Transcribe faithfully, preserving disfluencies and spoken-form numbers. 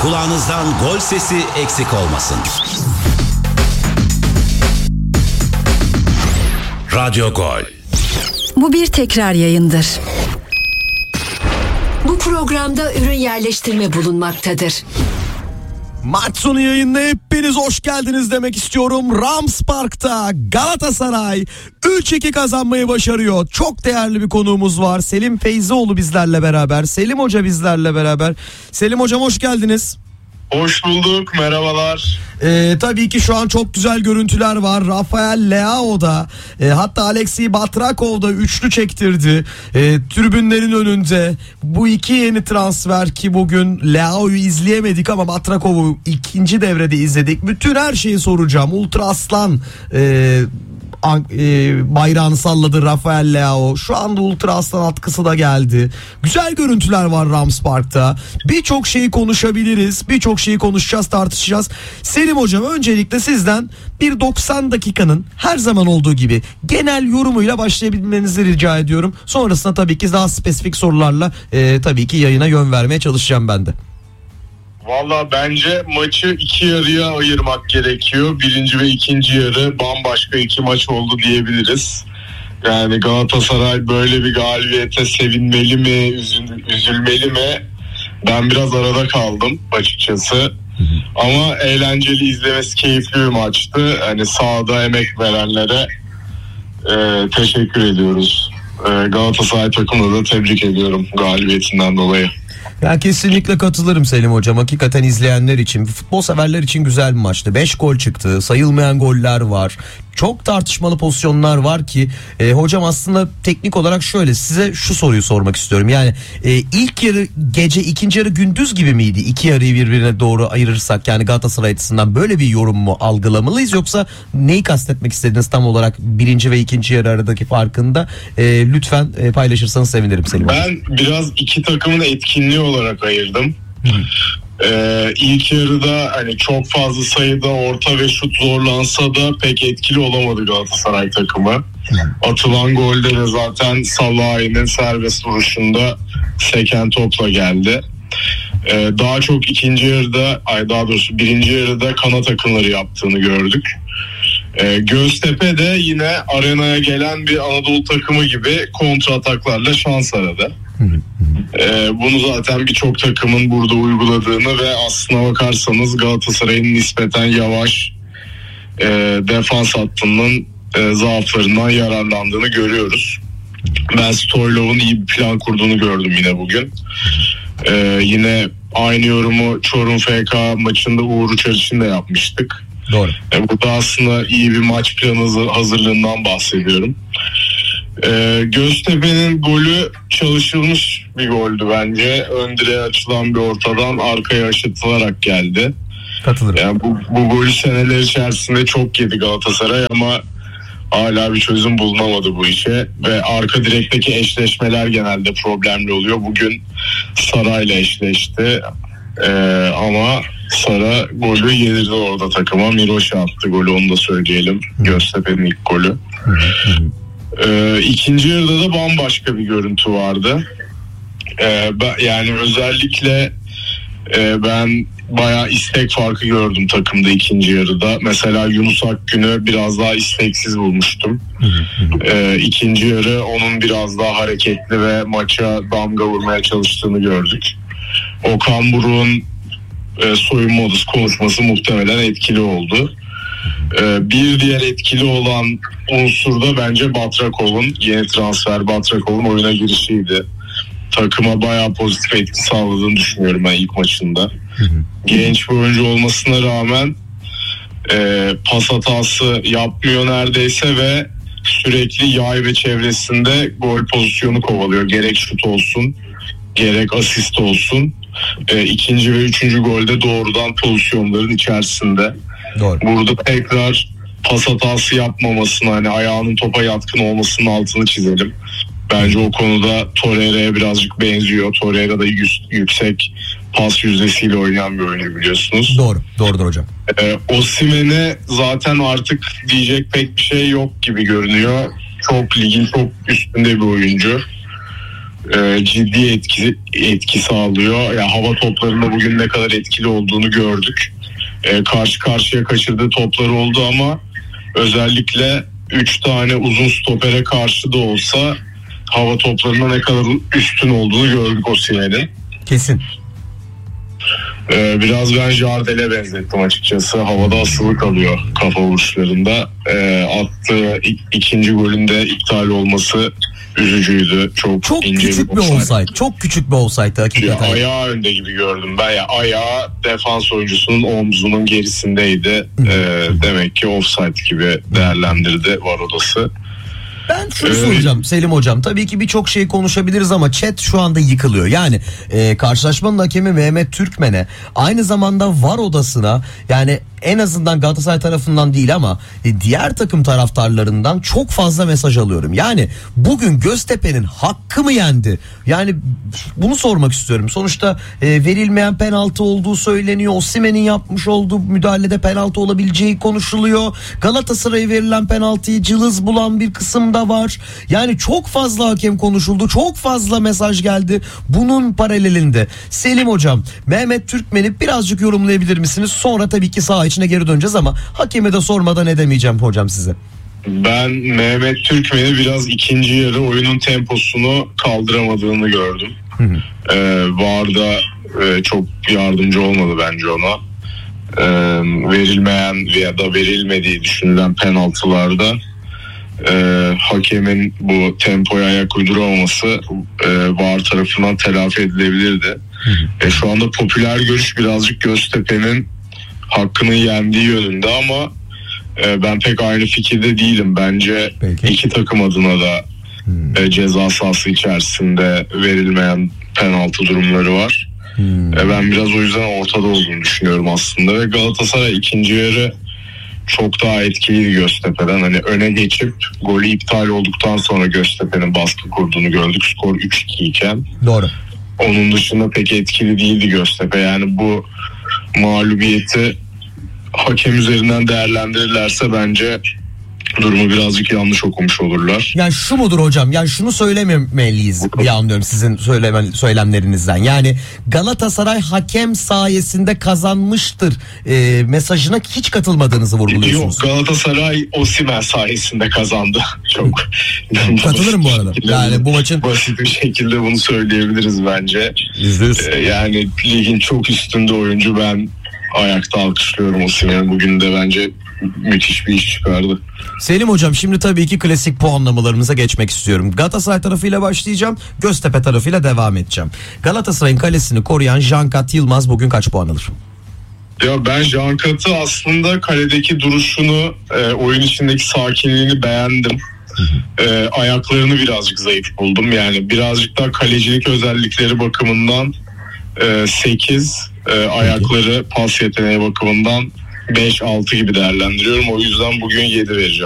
Kulağınızdan gol sesi eksik olmasın. Radyo Gol. Bu bir tekrar yayındır. Bu programda ürün yerleştirme bulunmaktadır. Maç sonu yayınına hepiniz hoş geldiniz demek istiyorum. Rams Park'ta Galatasaray üç iki kazanmayı başarıyor. Çok değerli bir konuğumuz var. Selim Feyzioğlu bizlerle beraber. Selim Hoca bizlerle beraber. Selim Hocam hoş geldiniz. Hoş bulduk, merhabalar. Ee, tabii ki şu an çok güzel görüntüler var. Rafael Leao da e, hatta Alexey Batrakov da üçlü çektirdi. E, tribünlerin önünde bu iki yeni transfer ki bugün Leao'yu izleyemedik ama Batrakov'u ikinci devrede izledik. Bütün her şeyi soracağım. Ultra Aslan e, bayrağını salladı Rafael Leao. Şu anda Ultra Aslan atkısı da geldi. Güzel görüntüler var Rams Park'ta. Birçok şeyi konuşabiliriz. Birçok şeyi konuşacağız, tartışacağız. Selim Hocam öncelikle sizden bir doksan dakikanın her zaman olduğu gibi genel yorumuyla başlayabilmenizi rica ediyorum. Sonrasında tabii ki daha spesifik sorularla e, tabii ki yayına yön vermeye çalışacağım ben de. Valla bence maçı iki yarıya ayırmak gerekiyor. Birinci ve ikinci yarı bambaşka iki maç oldu diyebiliriz. Yani Galatasaray böyle bir galibiyete sevinmeli mi, üzül, üzülmeli mi? Ben biraz arada kaldım açıkçası. Ama eğlenceli, izlemesi keyifli bir maçtı. Hani sahada emek verenlere e, teşekkür ediyoruz. E, Galatasaray takımını da tebrik ediyorum galibiyetinden dolayı. Ya kesinlikle katılırım Selim Hocam. Hakikaten izleyenler için, futbol severler için güzel bir maçtı. beş gol çıktı. Sayılmayan goller var. Çok tartışmalı pozisyonlar var ki e, hocam aslında teknik olarak şöyle size şu soruyu sormak istiyorum. Yani e, ilk yarı gece, ikinci yarı gündüz gibi miydi? İki yarıyı birbirine doğru ayırırsak yani Galatasaray açısından böyle bir yorum mu algılamalıyız, yoksa neyi kastetmek istediniz tam olarak birinci ve ikinci yarı aradaki farkında e, lütfen e, paylaşırsanız sevinirim Selim Hocam. Ben biraz iki takımın etkinliği olarak ayırdım. Hı. Ee, ilk yarıda hani çok fazla sayıda orta ve şut zorlansa da pek etkili olamadı Galatasaray takımı. Atılan golde de zaten Salah'ın serbest vuruşunda seken topla geldi. Ee, daha çok ikinci yarıda, ay daha doğrusu birinci yarıda kanat akımları yaptığını gördük. Ee, Göztepe de yine arenaya gelen bir Anadolu takımı gibi kontra ataklarla şans aradı. Ee, bunu zaten birçok takımın burada uyguladığını ve aslına bakarsanız Galatasaray'ın nispeten yavaş e, defans hattının e, zaaflarından yararlandığını görüyoruz. Ben Stoylov'un iyi bir plan kurduğunu gördüm yine bugün. Ee, yine aynı yorumu Çorum F K maçında Uğur Uçar için de yapmıştık. Doğru. E, burada aslında iyi bir maç planı hazırlığından bahsediyorum. Ee, Göztepe'nin golü çalışılmış bir goldü bence. Ön direğe açılan bir ortadan arkaya aşıtılarak geldi. Katılırım. Yani bu, bu golü seneler içerisinde çok yedi Galatasaray ama hala bir çözüm bulunamadı bu işe. Ve arka direkteki eşleşmeler genelde problemli oluyor. Bugün Saray'la eşleşti. Ee, ama Sara golü yedirdi orada takıma. Miroş'a attı golü, onu da söyleyelim. Göztepe'nin ilk golü. Ee, ikinci yarıda da bambaşka bir görüntü vardı. Ee, ben, yani özellikle e, ben bayağı istek farkı gördüm takımda ikinci yarıda. Mesela Yunus Akgün'ü biraz daha isteksiz bulmuştum. Ee, ikinci yarı onun biraz daha hareketli ve maça damga vurmaya çalıştığını gördük. Okan Buruk'un e, soyunma odası konuşması muhtemelen etkili oldu. Ee, bir diğer etkili olan unsur da bence Batrakov'un, yeni transfer Batrakov'un oyuna girişiydi. Takıma bayağı pozitif etki sağladığını düşünüyorum ben ilk maçında. Hı hı. Genç bir oyuncu olmasına rağmen e, pas hatası yapmıyor neredeyse ve sürekli yay ve çevresinde gol pozisyonu kovalıyor. Gerek şut olsun, gerek asist olsun. E, ikinci ve üçüncü golde doğrudan pozisyonların içerisinde. Doğru. Burada tekrar pas hatası yapmamasını, hani ayağının topa yatkın olmasının altını çizelim. Bence o konuda Torreira'ya birazcık benziyor. Torreira da yüz, yüksek pas yüzdesiyle oynayan bir oyuncu biliyorsunuz. Doğru, doğrudur hocam. Ee, Osimhen'e zaten artık diyecek pek bir şey yok gibi görünüyor. Çok ligin çok üstünde bir oyuncu. e, ciddi etki etki sağlıyor. Yani hava toplarında bugün ne kadar etkili olduğunu gördük. E, karşı karşıya kaçırdığı topları oldu ama özellikle üç tane uzun stopere karşı da olsa hava toplarında ne kadar üstün olduğunu gördük Osimhen'in. Kesin. Ee, biraz ben Jardel'e benzettim açıkçası. Havada asılı kalıyor kafa vuruşlarında. Ee, attığı ik- ikinci golün de iptal olması üzücüydü. Çok, Çok ince küçük bir offside. offside. Çok küçük bir offside Ya, hakikaten. ayağı önde gibi gördüm ben. Ya, ayağı defans oyuncusunun omzunun gerisindeydi. Ee, demek ki offside gibi değerlendirdi var odası. Ben şunu Ee, soracağım Selim hocam. Tabii ki birçok şey konuşabiliriz ama chat şu anda yıkılıyor. Yani e, karşılaşmanın hakemi Mehmet Türkmen'e, aynı zamanda VAR odasına, yani en azından Galatasaray tarafından değil ama e, diğer takım taraftarlarından çok fazla mesaj alıyorum. Yani bugün Göztepe'nin hakkı mı yendi? Yani bunu sormak istiyorum. Sonuçta e, verilmeyen penaltı olduğu söyleniyor. Osimhen'in yapmış olduğu müdahalede penaltı olabileceği konuşuluyor. Galatasaray'a verilen penaltıyı cılız bulan bir kısım da var. Yani çok fazla hakem konuşuldu. Çok fazla mesaj geldi. Bunun paralelinde Selim hocam, Mehmet Türkmen'i birazcık yorumlayabilir misiniz? Sonra tabii ki saha içine geri döneceğiz ama hakeme de sormadan edemeyeceğim hocam size. Ben Mehmet Türkmen'i biraz ikinci yarı oyunun temposunu kaldıramadığını gördüm. Hı hı. Ee, VAR'da e, çok yardımcı olmadı bence ona. Ee, verilmeyen ya da verilmediği düşünülen penaltılarda e, hakemin bu tempoya ayak uyduramaması e, VAR tarafından telafi edilebilirdi. Hı hı. E, şu anda popüler görüş birazcık Göztepe'nin hakkını yendiği yönünde ama e, ben pek aynı fikirde değilim. Bence Peki. iki takım adına da Hmm. e, ceza sahası içerisinde verilmeyen penaltı durumları var. Hmm. E, ben biraz o yüzden ortada olduğunu düşünüyorum aslında ve Galatasaray ikinci yarı çok daha etkiliydi Göztepe'den. Hani öne geçip golü iptal olduktan sonra Göztepe'nin baskı kurduğunu gördük. Skor üç iki iken. Doğru. Onun dışında pek etkili değildi Göztepe. Yani bu mağlubiyeti hakem üzerinden değerlendirirlerse bence durumu birazcık yanlış okumuş olurlar. Yani şu mudur hocam? Yani şunu söylememeliyiz diye anlıyorum sizin söyleme, söylemlerinizden. Yani Galatasaray hakem sayesinde kazanmıştır e, mesajına hiç katılmadığınızı vurguluyorsunuz. Yok, Galatasaray Osimhen sayesinde kazandı. Çok Katılırım bu arada. Yani bu maçın basit bir şekilde bunu söyleyebiliriz bence. yüzde yüz. Ee, yani ligin çok üstünde oyuncu, ben ayakta alkışlıyorum Osimhen'i. Bugün de bence müthiş bir iş çıkardı. Selim hocam, şimdi tabii ki klasik puanlamalarımıza geçmek istiyorum. Galatasaray tarafıyla başlayacağım. Göztepe tarafıyla devam edeceğim. Galatasaray'ın kalesini koruyan Cankat Yılmaz bugün kaç puan alır? Ya ben Cankat'ı aslında kaledeki duruşunu, e, oyun içindeki sakinliğini beğendim. E, ayaklarını birazcık zayıf buldum. Yani birazcık daha kalecilik özellikleri bakımından e, sekiz, e, ayakları pas yeteneği bakımından beş altı gibi değerlendiriyorum. O yüzden bugün yedi vereceğim.